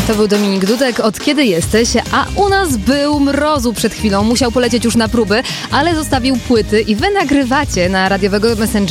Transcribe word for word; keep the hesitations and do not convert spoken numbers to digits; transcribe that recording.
To był Dominik Dudek, Od kiedy jesteś? A u nas był Mrozu przed chwilą. Musiał polecieć już na próby, ale zostawił płyty i wy nagrywacie na radiowego Messengera